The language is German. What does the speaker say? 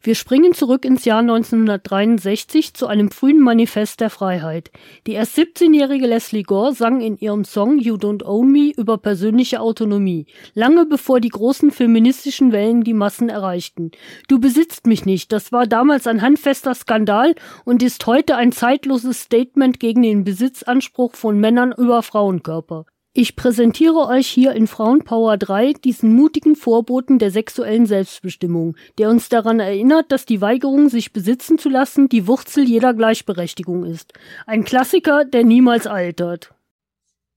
Wir springen zurück ins Jahr 1963 zu einem frühen Manifest der Freiheit. Die erst 17-jährige Lesley Gore sang in ihrem Song You Don't Own Me über persönliche Autonomie, lange bevor die großen feministischen Wellen die Massen erreichten. Du besitzt mich nicht, das war damals ein handfester Skandal und ist heute ein zeitloses Statement gegen den Besitzanspruch von Männern über Frauenkörper. Ich präsentiere euch hier in Frauenpower 3 diesen mutigen Vorboten der sexuellen Selbstbestimmung, der uns daran erinnert, dass die Weigerung, sich besitzen zu lassen, die Wurzel jeder Gleichberechtigung ist. Ein Klassiker, der niemals altert.